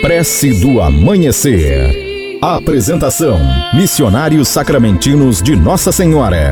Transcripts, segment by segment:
Prece do Amanhecer. Apresentação: Missionários Sacramentinos de Nossa Senhora.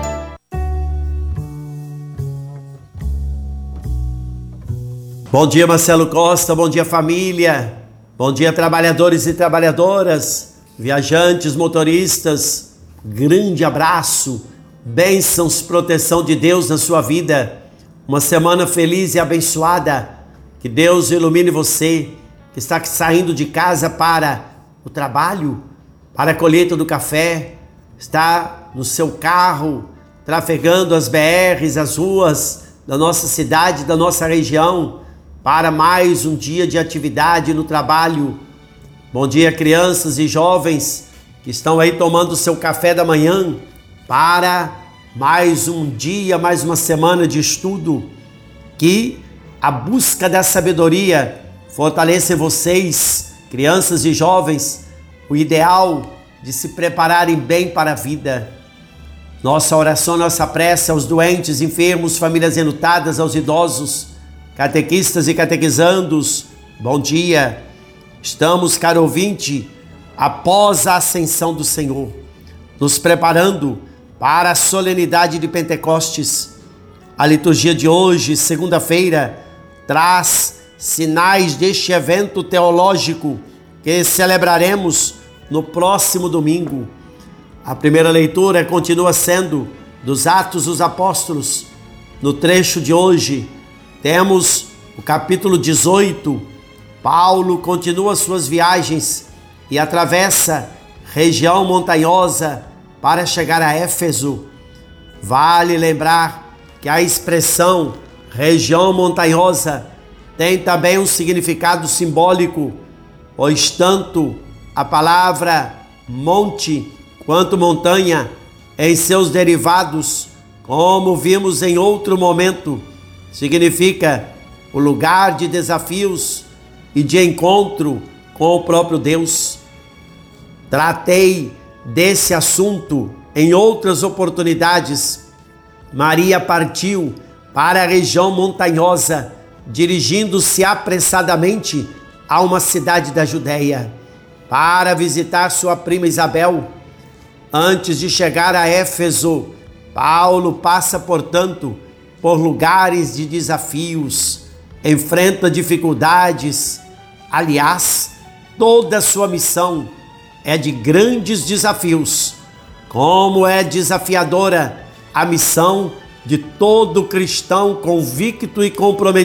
Bom dia, Marcelo Costa, bom dia, família, bom dia, trabalhadores e trabalhadoras, viajantes, motoristas, grande abraço, bênçãos, proteção de Deus na sua vida, uma semana feliz e abençoada, que Deus ilumine você, que está saindo de casa para o trabalho, para a colheita do café, está no seu carro, trafegando as BRs, as ruas da nossa cidade, da nossa região, para mais um dia de atividade no trabalho. Bom dia, crianças e jovens que estão aí tomando o seu café da manhã para mais um dia, mais uma semana de estudo. Que a busca da sabedoria fortaleça em vocês, crianças e jovens, o ideal de se prepararem bem para a vida. Nossa oração, nossa prece aos doentes, enfermos, famílias enlutadas, aos idosos, catequistas e catequizandos, bom dia. Estamos, caro ouvinte, após a ascensão do Senhor, nos preparando para a solenidade de Pentecostes. A liturgia de hoje, segunda-feira, traz sinais deste evento teológico que celebraremos no próximo domingo. A primeira leitura continua sendo dos Atos dos Apóstolos. No trecho de hoje, temos o capítulo 18, Paulo continua suas viagens e atravessa região montanhosa para chegar a Éfeso. Vale lembrar que a expressão região montanhosa tem também um significado simbólico, pois tanto a palavra monte quanto montanha em seus derivados, como vimos em outro momento, significa o lugar de desafios e de encontro com o próprio Deus. Tratei desse assunto em outras oportunidades. Maria partiu para a região montanhosa, dirigindo-se apressadamente a uma cidade da Judéia para visitar sua prima Isabel. Antes de chegar a Éfeso, Paulo passa, portanto, por lugares de desafios, enfrenta dificuldades. Aliás, toda a sua missão é de grandes desafios, como é desafiadora a missão de todo cristão convicto e comprometido